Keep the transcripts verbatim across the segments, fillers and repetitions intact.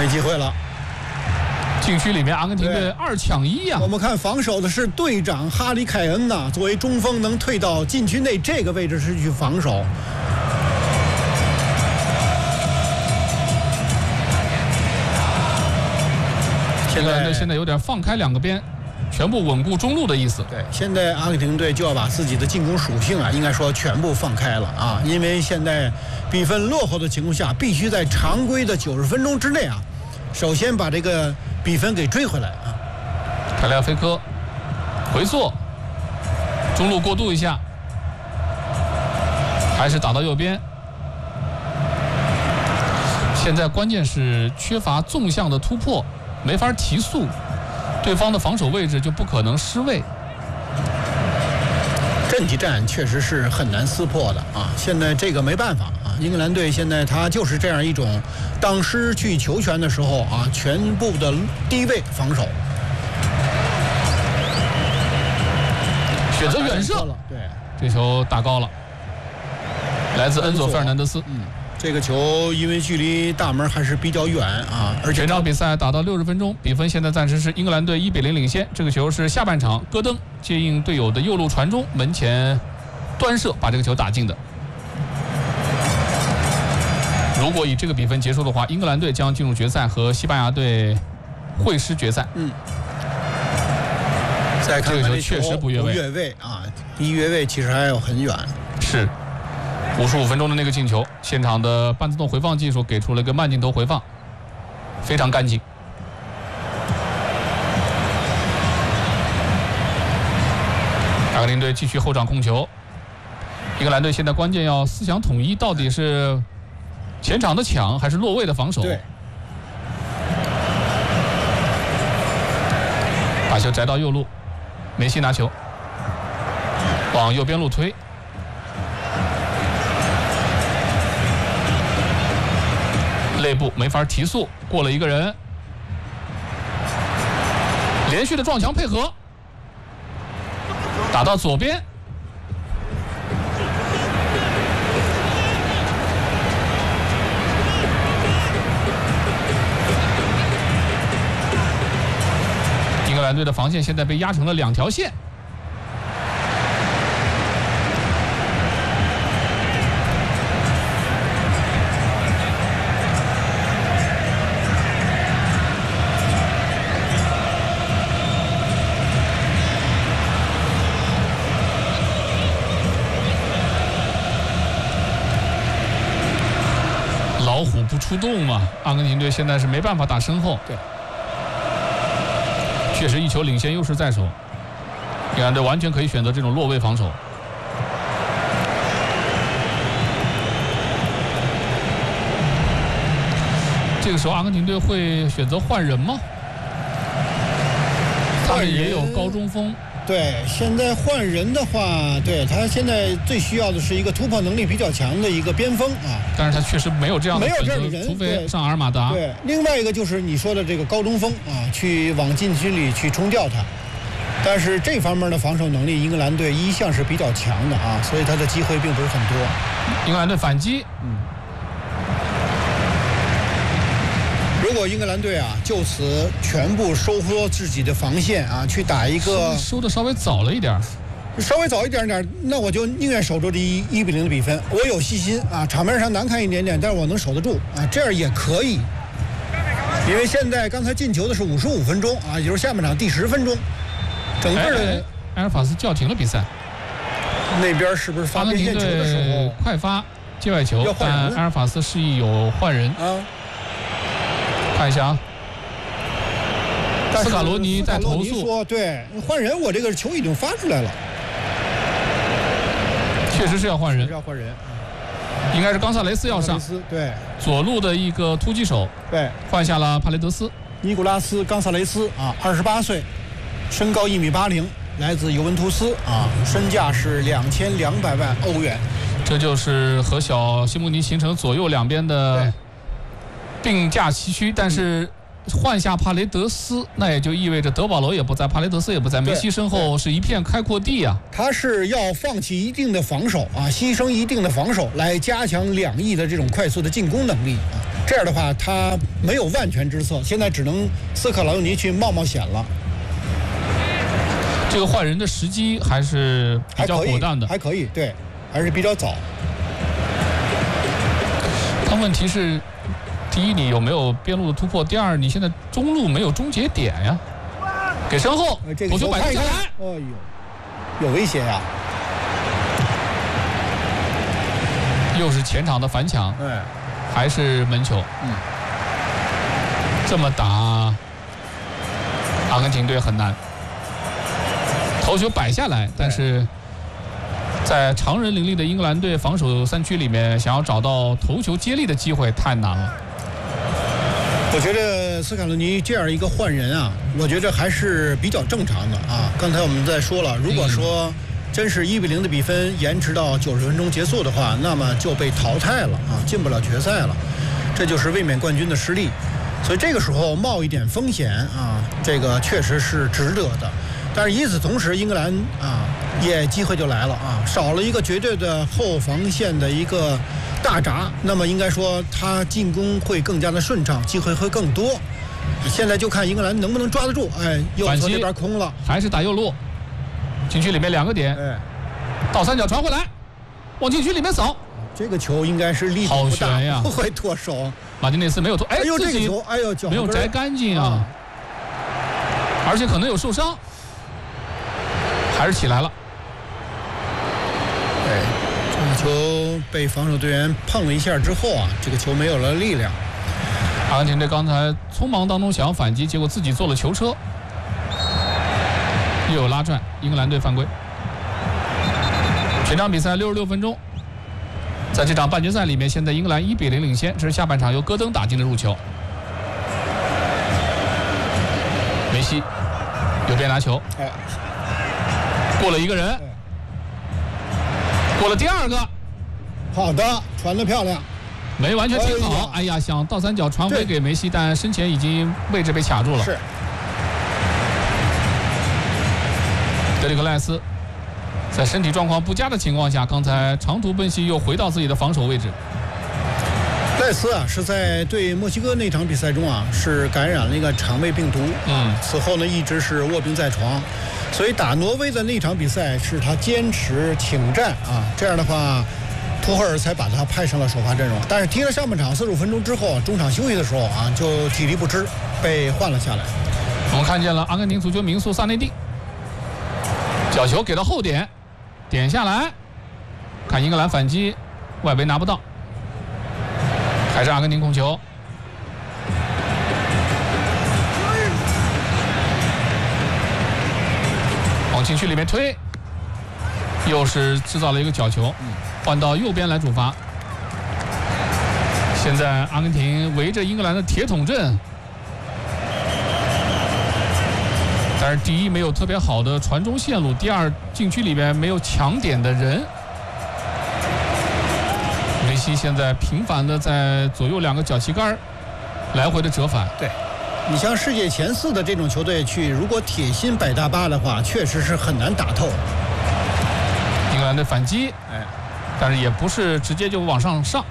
没机会了。 禁区里面，阿根廷队二抢一呀、啊。 我们看防守的是队长哈里凯恩呐，作为中锋能退到禁区内这个位置是去防守。 英格兰队现在有点放开两个边，全部稳固中路的意思。 对，现在阿根廷队就要把自己的进攻属性啊，应该说全部放开了啊，因为现在比分落后的情况下，必须在常规的九十分钟之内啊，首先把这个比分给追回来啊。 凯利亚菲科回溯，中路过渡一下，还是打到右边。现在关键是缺乏纵向的突破，没法提速，对方的防守位置就不可能失位。 阵地战确实是很难撕破的啊！现在这个没办法啊，英格兰队现在他就是这样一种，当失去球权的时候啊，全部的低位防守， 选择远射了，对， 这球打高了，来自恩佐费尔南德斯。 嗯，这个球因为距离大门还是比较远啊，而且全场比赛打到六十分钟，比分现在暂时是英格兰队一比零领先。这个球是下半场戈登接应队友的右路传中，门前端射把这个球打进的。如果以这个比分结束的话，英格兰队将进入决赛，和西班牙队会师决赛。 嗯。再看看这个球确实不越位， 不越位啊，离越位其实还有很远。 是。五十五分钟的那个进球，现场的半自动回放技术给出了一个慢镜头回放，非常干净。阿根廷队继续后场控球，英格兰队现在关键要思想统一，到底是前场的抢还是落位的防守？ 对。 把球摘到右路，梅西拿球，往右边路推。内部没法提速，过了一个人，连续的撞墙配合，打到左边，英格兰队的防线现在被压成了两条线。老虎不出动嘛，阿根廷队现在是没办法打身后。 对， 确实一球领先优势在手，英格兰队完全可以选择这种落位防守。这个时候阿根廷队会选择换人吗？他们也有高中锋。 对，现在换人的话，对他现在最需要的是一个突破能力比较强的一个边锋啊。 但是他确实没有这样的没有这样的人， 除非上阿尔马达。 对，另外一个就是你说的这个高中锋啊，去往禁区里去冲掉他。但是这方面的防守能力，英格兰队一向是比较强的啊，所以他的机会并不是很多。 英格兰队反击， 嗯。如果英格兰队啊就此全部收缩自己的防线啊，去打一个收的稍微早了一点， 稍微早一点点，那我就宁愿守住这一一比零的比分。我有信心啊，场面上难看一点点，但是我能守得住啊，这样也可以。因为现在刚才进球的是五十五分钟啊，也就是下半场第十分钟，整个的埃尔法斯叫停了比赛。 那边是不是发边线球的时候快发界外球？但埃尔法斯示意有换人啊。 看一下啊，斯卡罗尼在投诉说，对，换人，我这个球已经发出来了， 确实是要换人， 要换人， 应该是冈萨雷斯要上， 对， 左路的一个突击手， 对， 换下了帕雷德斯， 尼古拉斯·冈萨雷斯啊，二十八岁，身高一米八零，来自尤文图斯啊，身价是两千两百万欧元， 这就是和小西蒙尼形成左右两边的并驾齐驱，但是换下帕雷德斯，那也就意味着德保罗也不在，帕雷德斯也不在，梅西身后是一片开阔地啊。 他是要放弃一定的防守啊，牺牲一定的防守来加强两翼的这种快速的进攻能力啊。 这样的话他没有万全之策，现在只能斯卡劳尼去冒冒险了。 这个换人的时机还是比较果断的， 还可以，对，还是比较早。 但问题是，第一你有没有边路的突破？第二你现在中路没有终结点呀。给身后，头球摆下来， 哎呦，有威胁呀！ 又是前场的反抢， 哎， 还是门球。 嗯， 这么打，阿根廷队很难。头球摆下来，但是在常人林立的英格兰队防守三区里面，想要找到头球接力的机会太难了。 我觉得斯卡洛尼这样一个换人啊，我觉得还是比较正常的啊。刚才我们在说了，如果说真是一比零的比分延迟到九十分钟结束的话，那么就被淘汰了啊，进不了决赛了。这就是卫冕冠军的失利。所以这个时候冒一点风险啊，这个确实是值得的。但是与此同时，英格兰啊也机会就来了啊，少了一个绝对的后防线的一个大闸，那么应该说他进攻会更加的顺畅，机会会更多。现在就看英格兰能不能抓得住。哎，右侧这边空了， 还是打右路，禁区里面两个点， 哎， 倒三角传回来，往禁区里面扫。 这个球应该是力度不大，不会脱手。 马丁内斯没有脱，哎， 哎呦这个球，哎呦， 没有摘干净啊，啊而且可能有受伤。还是起来了， 对，这个球被防守队员碰了一下之后啊，这个球没有了力量。 阿根廷队刚才匆忙当中想要反击，结果自己做了球车，又有拉拽，英格兰队犯规。全场比赛六十六分钟，在这场半决赛里面，现在英格兰一比零领先，这是下半场由戈登打进的入球。梅西右边拿球， 哎。 过了一个人，过了第二个， 好的，传得漂亮， 没完全停好。哎呀，想倒三角传回给梅西，但身前已经位置被卡住了。 是。 德里克赖斯在身体状况不佳的情况下，刚才长途奔袭又回到自己的防守位置。 赖斯啊，是在对墨西哥那场比赛中啊，是感染了一个肠胃病毒， 嗯， 此后呢一直是卧病在床。所以打挪威的那场比赛是他坚持请战啊，这样的话，图赫尔才把他派上了首发阵容。但是踢了上半场四十五分钟之后，中场休息的时候啊，就体力不支，被换了下来。 我们看见了阿根廷足球名宿萨内蒂，角球给到后点，点下来，看英格兰反击，外围拿不到，还是阿根廷控球。往禁区里面推，又是制造了一个角球，换到右边来主罚。现在阿根廷围着英格兰的铁桶阵，但是第一没有特别好的传中线路，第二禁区里面没有抢点的人。梅西现在频繁的在左右两个脚旗杆来回的折返。 对。你像世界前四的这种球队去，如果铁心摆大巴的话，确实是很难打透。 英格兰的反击， 哎， 但是也不是直接就往上上。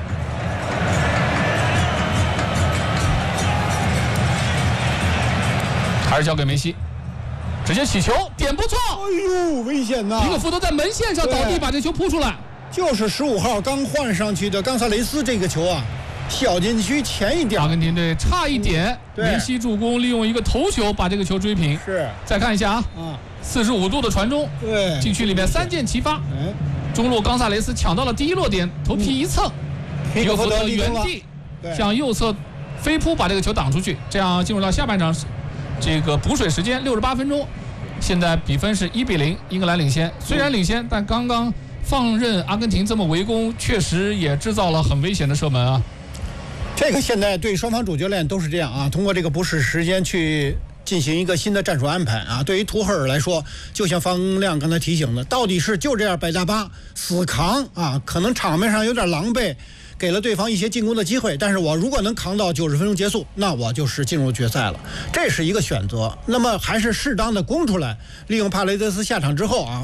还是交给梅西，直接起球，点不错。 哎呦，危险呐！ 皮克福德在门线上倒地，把这球扑出来。 就是十五号刚换上去的冈萨雷斯这个球啊。小禁区前一点， 阿根廷队差一点，嗯、梅西助攻，利用一个头球把这个球追平。 是， 再看一下啊，四十五度的传中， 对， 禁区里面三箭齐发。嗯，中路冈萨雷斯抢到了第一落点，头皮一蹭，皮克福德原地向右侧飞扑把这个球挡出去，这样进入到下半场这个补水时间六十八分钟，现在比分是一比零，英格兰领先。虽然领先，但刚刚放任阿根廷这么围攻，确实也制造了很危险的射门啊。 这个现在对双方主教练都是这样啊，通过这个补时时间去进行一个新的战术安排啊。对于图赫尔来说，就像方亮刚才提醒的，到底是就这样摆大巴死扛啊，可能场面上有点狼狈，给了对方一些进攻的机会，但是我如果能扛到九十分钟结束，那我就是进入决赛了，这是一个选择。那么还是适当的攻出来，利用帕雷德斯下场之后啊，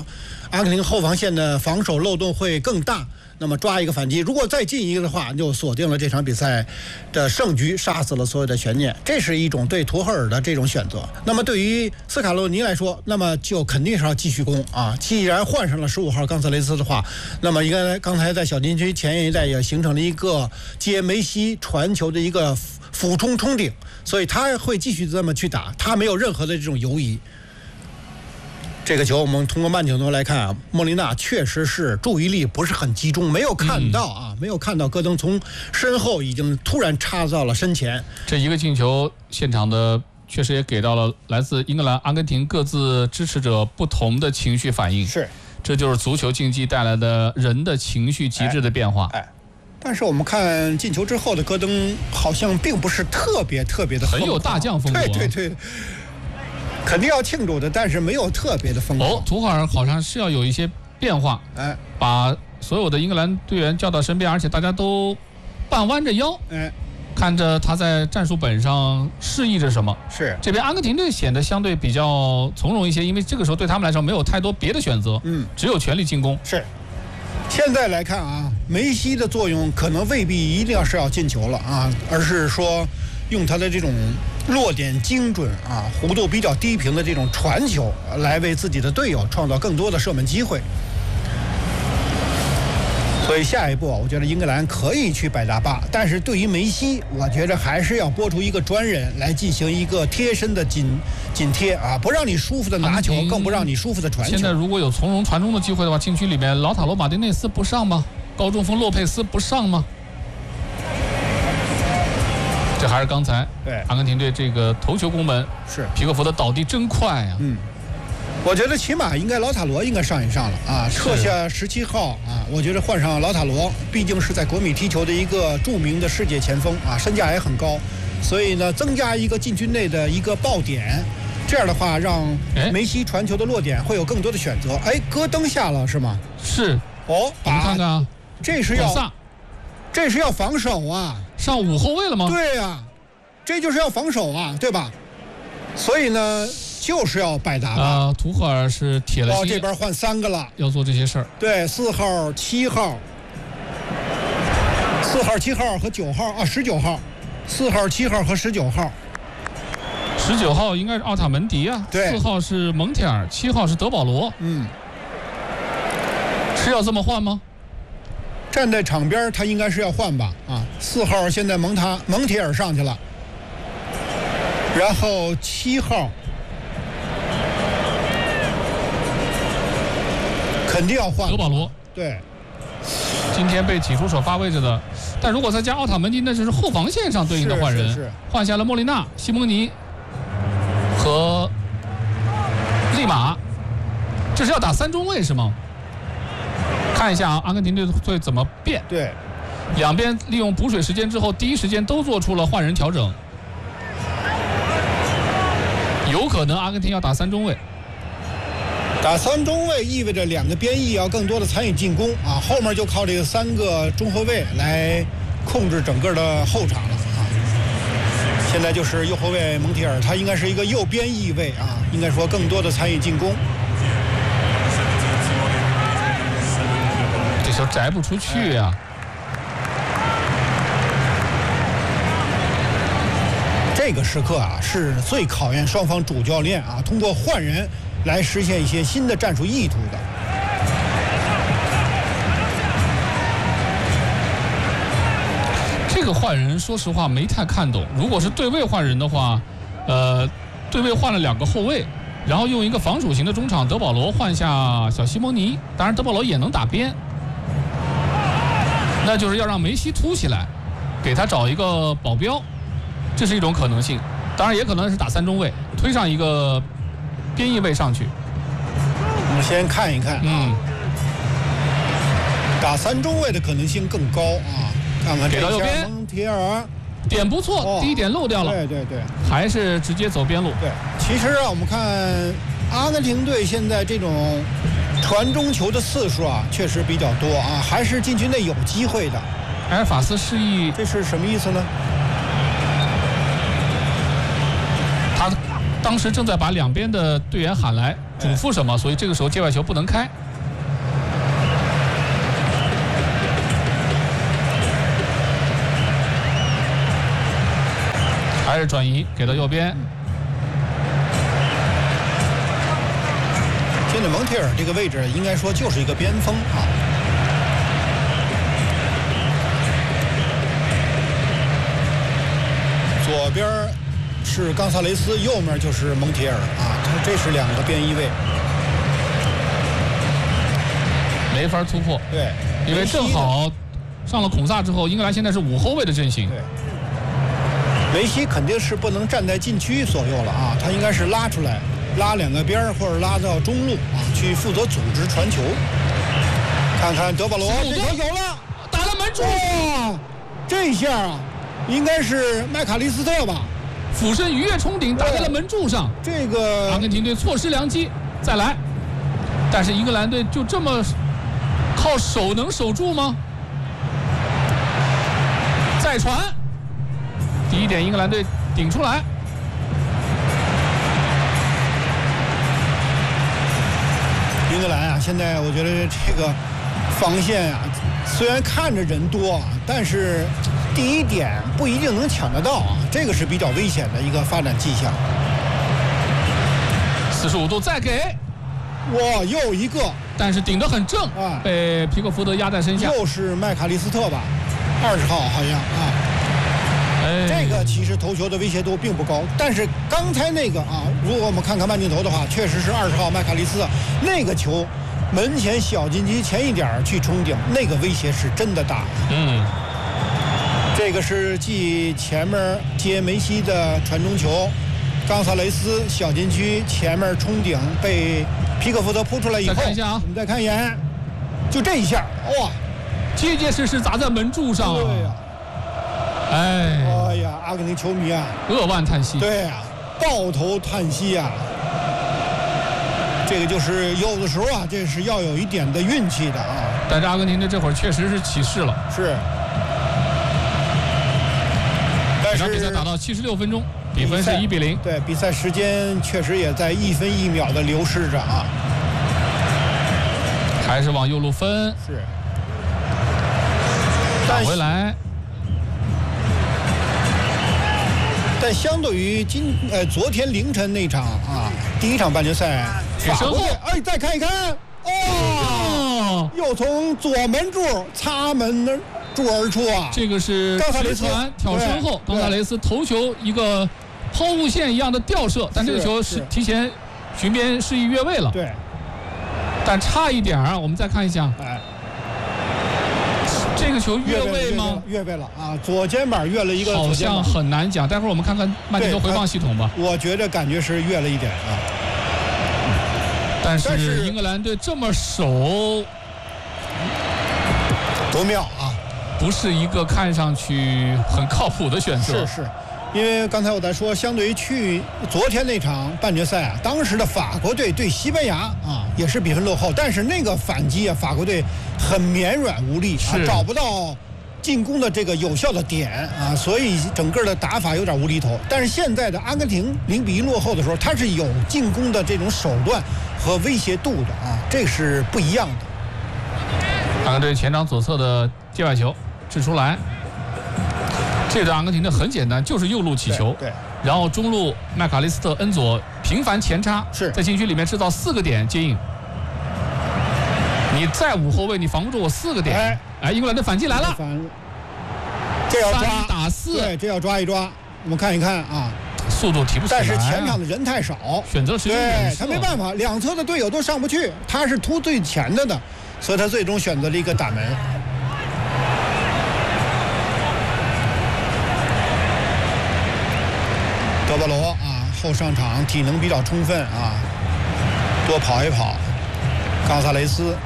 阿根廷后防线的防守漏洞会更大。那么抓一个反击，如果再进一个的话，就锁定了这场比赛的胜局，杀死了所有的悬念。这是一种对图赫尔的这种选择。那么对于斯卡洛尼来说，那么就肯定是要继续攻啊。既然换上了十五号冈萨雷斯的话，那么应该刚才在小禁区前一带也形成了一个接梅西传球的一个俯冲冲顶，所以他会继续这么去打，他没有任何的这种犹疑。这个球我们通过慢镜头来看啊，莫莉纳确实是注意力不是很集中，没有看到啊，嗯、没有看到戈登从身后已经突然插到了身前。 这一个进球，现场的确实也给到了来自英格兰、阿根廷各自支持者不同的情绪反应。 是， 这就是足球竞技带来的人的情绪极致的变化。 哎，哎但是我们看进球之后的戈登，好像并不是特别特别的很有大将风格。 对对对。肯定要庆祝的，但是没有特别的疯狂。 哦，图赫尔好像是要有一些变化， 哎， 把所有的英格兰队员叫到身边，而且大家都半弯着腰， 哎， 看着他在战术本上示意着什么。 是这边阿根廷队显得相对比较从容一些，因为这个时候对他们来说没有太多别的选择， 嗯， 只有全力进攻。 是。现在来看啊，梅西的作用可能未必一定要是要进球了啊，而是说用他的这种落点精准啊、弧度比较低平的这种传球，来为自己的队友创造更多的射门机会。所以下一步，我觉得英格兰可以去摆大巴，但是对于梅西，我觉得还是要拨出一个专人来进行一个贴身的紧紧贴啊，不让你舒服的拿球，更不让你舒服的传球。 现在如果有从容传中的机会的话，禁区里面劳塔罗马丁内斯不上吗？高中锋洛佩斯不上吗？这还是刚才对阿根廷队这个头球攻门， 是皮克福的倒地真快呀、啊！ 嗯，我觉得起码应该劳塔罗应该上一上了啊，撤下十七号啊，我觉得换上劳塔罗，毕竟是在国米踢球的一个著名的世界前锋啊，身价也很高，所以呢，增加一个禁区内的一个爆点，这样的话让梅西传球的落点会有更多的选择。哎，戈登下了是吗？ 是哦， 我们看看啊， 这是要这是要防守啊。 上五后卫了吗？ 对呀、啊，这就是要防守啊，对吧？所以呢，就是要摆大巴。啊、 呃，图赫尔是铁了心， 哦，这边换三个了， 要做这些事儿。 对，四号、七号、四号、七号和九号啊，十九号，四号、七号和十九号。 十九号应该是奥塔门迪啊， 对， 四号是蒙铁尔，七号是德保罗。 嗯， 是要这么换吗？ 站在场边他应该是要换吧啊，四号现在蒙塔蒙铁尔上去了，然后七号肯定要换德保罗。 对， 今天被挤出首发位置的，但如果再加奥塔门迪，那就是后防线上对应的换人， 是是是换下了莫莉纳、西蒙尼和利马，这是要打三中卫是吗？看一下啊，阿根廷队会怎么变？ 对， 两边利用补水时间之后，第一时间都做出了换人调整，有可能阿根廷要打三中卫。 打三中卫意味着两个边翼要更多的参与进攻啊，后面就靠这个三个中后卫来控制整个的后场了啊。现在就是右后卫蒙提尔，他应该是一个右边翼位啊，应该说更多的参与进攻。 这球摘不出去呀、啊！ 这个时刻啊，是最考验双方主教练啊，通过换人来实现一些新的战术意图的。 这个换人，说实话没太看懂。如果是对位换人的话，呃，对位换了两个后卫，然后用一个防守型的中场德保罗换下小西蒙尼，当然德保罗也能打边，那就是要让梅西突起来，给他找一个保镖，这是一种可能性。当然也可能是打三中卫，推上一个边翼位上去。 我们先看一看， 嗯， 打三中卫的可能性更高啊。看看这下蒙提尔点不错， 哦、 第一点漏掉了。 对对对， 还是直接走边路。 对，其实啊，我们看阿根廷队现在这种传中球的次数啊，确实比较多啊，还是禁区内有机会的。 埃尔法斯示意， 这是什么意思呢？ 他当时正在把两边的队员喊来，嘱咐什么，所以这个时候界外球不能开。 还是转移给到右边。 现在蒙铁尔这个位置应该说就是一个边锋啊。左边是冈萨雷斯，右面就是蒙铁尔啊，他这是两个边翼位， 没法突破。 对， 因为正好上了孔萨之后，英格兰现在是五后卫的阵型。 对，梅西肯定是不能站在禁区左右了啊，他应该是拉出来，拉两个边儿或者拉到中路啊，去负责组织传球。看看德保罗，这球有了， 打了门柱， 哇，这一下啊，应该是麦卡利斯特吧？ 俯身鱼跃冲顶，打在了门柱上。 这个阿根廷队错失良机，再来。但是英格兰队就这么靠手能守住吗？再传，第一点，英格兰队顶出来。 英格兰啊，现在我觉得这个防线啊，虽然看着人多啊，但是第一点不一定能抢得到啊，这个是比较危险的一个发展迹象。 四十五度再给， 哇，又一个， 但是顶得很正啊，被皮克福德压在身下。 又是麦卡利斯特吧，二十号好像啊。哎，这个其实头球的威胁度并不高，但是刚才那个啊，如果我们看看慢镜头的话，确实是二十号麦卡利斯特那个球，门前小禁区前一点去冲顶，那个威胁是真的大。 嗯， 这个是继前面接梅西的传中球，冈萨雷斯小禁区前面冲顶被皮克福德扑出来以后， 再看一下啊， 我们再看一眼，就这一下，哇， 结结实实砸在门柱上。 对呀、啊。 哎， 哎呀，阿根廷球迷啊， 扼腕叹息。 对呀、啊，抱头叹息啊。这个就是有的时候啊，这是要有一点的运气的啊。 但是阿根廷队这会儿确实是起势了。 是。 这场比赛打到七十六分钟，比分是一比零。 对，比赛时间确实也在一分一秒的流逝着啊。 还是往右路分。 是。 打回来。 但相对于今呃昨天凌晨那场啊，第一场半决赛， 法国队， 哎，再看一看，哦，又从左门柱擦门柱而出啊！ 这个是直传挑身后，冈萨雷斯头球一个抛物线一样的吊射，但这个球是提前巡边示意越位了。 对， 但差一点啊，我们再看一下，哎。这个球越位吗？ 越位了啊！左肩膀越了一个， 好像很难讲。待会儿我们看看慢镜头回放系统吧。 我觉得感觉是越了一点啊。 但是英格兰队这么守， 多妙啊！ 不是一个看上去很靠谱的选择。 是是。因为刚才我在说，相对于去昨天那场半决赛啊，当时的法国队对西班牙啊也是比分落后，但是那个反击啊，法国队很绵软无力啊，找不到进攻的这个有效的点啊，所以整个的打法有点无厘头。但是现在的阿根廷零比一落后的时候，他是有进攻的这种手段和威胁度的啊，这是不一样的。 阿根廷队前场左侧的界外球掷出来。这个阿根廷的很简单，就是右路起球， 对， 然后中路麦卡利斯特、恩佐频繁前插， 是在禁区里面制造四个点接应。你再五后卫，你防不住我四个点。哎，哎英格兰的反击来了， 这要抓三打四， 对，这要抓一抓。我们看一看啊， 速度提不起来、啊， 但是前场的人太少， 选择时间对他没办法，两侧的队友都上不去，他是突最前的的，所以他最终选择了一个打门。德保罗啊，后上场体能比较充分啊，多跑一跑。冈萨雷斯，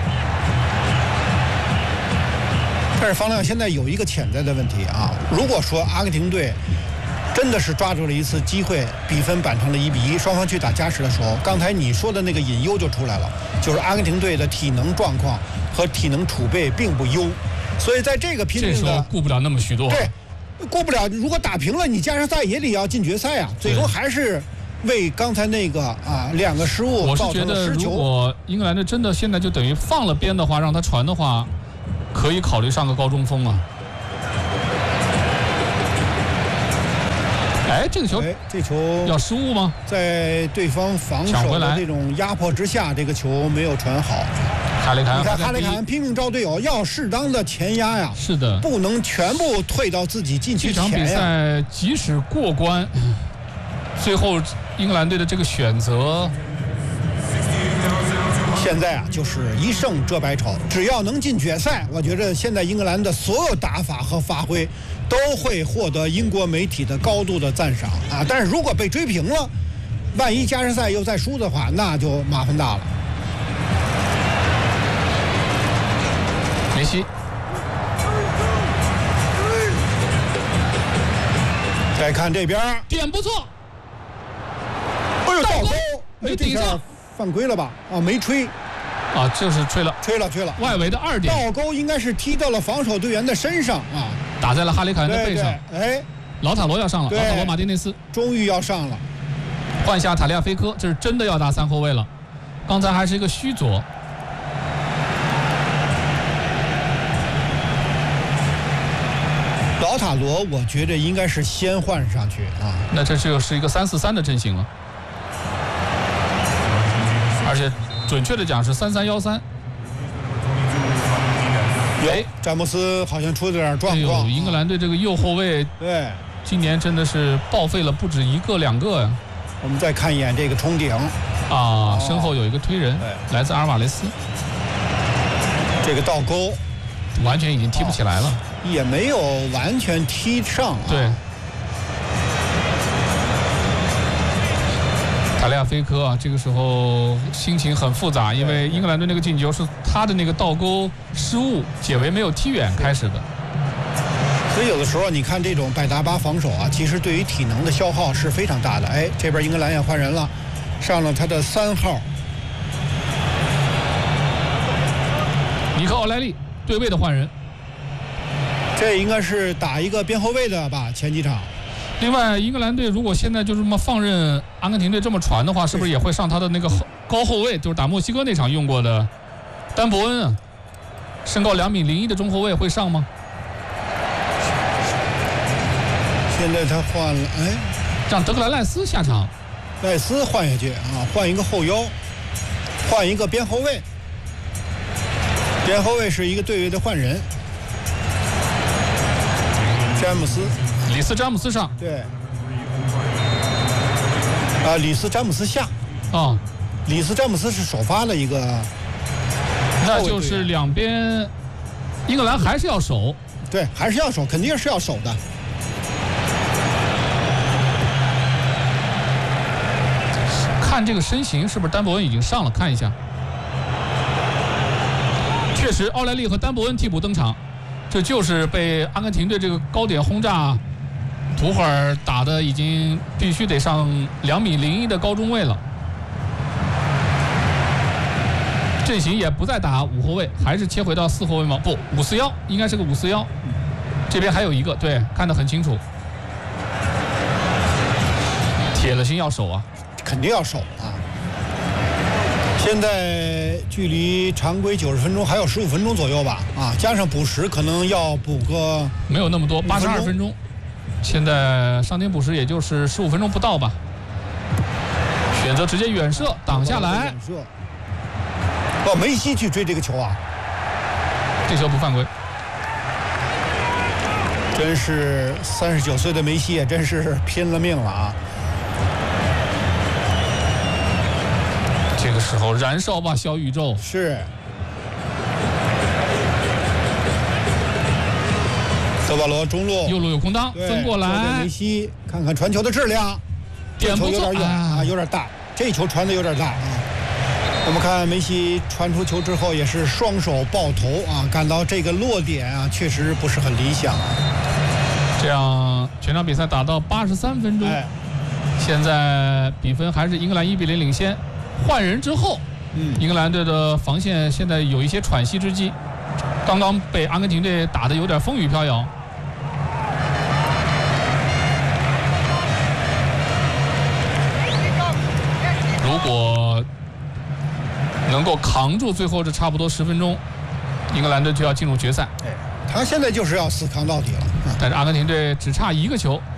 但是方亮现在有一个潜在的问题啊，如果说阿根廷队真的是抓住了一次机会，比分扳成了一比一，双方去打加时的时候，刚才你说的那个隐忧就出来了，就是阿根廷队的体能状况和体能储备并不优，所以在这个拼命的， 这时候顾不了那么许多。 对。过不了，如果打平了，你加时赛也得要进决赛啊！最终还是为刚才那个啊两个失误造成了失球。 我是觉得，如果英格兰队真的现在就等于放了边的话，让他传的话，可以考虑上个高中锋啊。 哎，这个球， 哎，这球要失误吗？ 在对方防守的这种压迫之下，这个球没有传好。 哈雷坎， 你看哈雷坎拼命招队友，要适当的前压呀。 是的， 不能全部退到自己禁区前呀。 这场比赛即使过关，最后英格兰队的这个选择， 现在啊就是一胜遮百丑，只要能进决赛，我觉得现在英格兰的所有打法和发挥都会获得英国媒体的高度的赞赏啊。但是如果被追平了，万一加时赛又再输的话，那就麻烦大了。 梅西， 再看这边， 点不错， 哎呦，倒钩， 没顶上， 犯规了吧？啊，没吹， 啊，就是吹了， 吹了，吹了。 外围的二点， 倒钩应该是踢到了防守队员的身上啊， 打在了哈雷凯恩的背上。 哎， 劳塔罗要上了，劳塔罗马丁内斯终于要上了， 换下塔利亚菲科，这是真的要打三后卫了，刚才还是一个虚左。 劳塔罗，我觉得应该是先换上去啊。 那这就是一个三四三的阵型了，而且准确的讲是三三幺三。 哎，詹姆斯好像出了点状况。 哎呦，英格兰队这个右后卫， 对， 今年真的是报废了不止一个两个呀。 我们再看一眼这个冲顶啊，身后有一个推人，来自阿尔瓦雷斯。 这个倒钩完全已经踢不起来了。 也没有完全踢上、啊。 对，塔利亚菲科啊，这个时候心情很复杂，因为英格兰队那个进球是他的那个倒钩失误，解围没有踢远开始的。 所以有的时候你看这种百搭巴防守啊，其实对于体能的消耗是非常大的。哎，这边英格兰也换人了，上了他的三号尼克奥莱利对位的换人。 这应该是打一个边后卫的吧？前几场。 另外，英格兰队如果现在就这么放任阿根廷队这么传的话，是不是也会上他的那个高后卫，就是打墨西哥那场用过的丹伯恩啊？身高两米零一的中后卫会上吗？ 现在他换了，哎， 让德克兰赖斯下场， 赖斯换下去啊，换一个后腰，换一个边后卫，边后卫是一个队位的换人。詹姆斯， 里斯詹姆斯上， 对，啊，里斯詹姆斯下， 啊， 里斯詹姆斯是首发的一个， 那就是两边，英格兰还是要守， 对，还是要守，肯定是要守的。 看这个身形，是不是丹伯恩已经上了？看一下，确实，奥莱利和丹伯恩替补登场。这就是被阿根廷队这个高点轰炸，图赫尔打的已经必须得上两米零一的高中卫了。阵型也不再打五后卫，还是切回到四后卫吗？不，五四幺应该是个五四幺。这边还有一个，对，看得很清楚。铁了心要守啊， 肯定要守啊。现在距离常规九十分钟还有十五分钟左右吧，啊，加上补时可能要补个没有那么多，八十二分钟。现在上点补时也就是十五分钟不到吧。选择直接远射挡下来。 远射。哦，梅西去追这个球啊， 这球不犯规。 真是三十九岁的梅西也真是拼了命了啊！ 这个时候燃烧吧，小宇宙！ 是。德保罗中路， 右路有空当，分过来。 梅西看看传球的质量， 点不错， 有点远啊，有点大。这球传的有点大啊。我们看梅西传出球之后也是双手抱头啊，感到这个落点啊确实不是很理想啊。 这样全场比赛打到八十三分钟，哎、现在比分还是英格兰一比零领先。换人之后，嗯，英格兰队的防线现在有一些喘息之机，刚刚被阿根廷队打得有点风雨飘摇。如果能够扛住最后这差不多十分钟，英格兰队就要进入决赛。 哎，他现在就是要死扛到底了。 但是阿根廷队只差一个球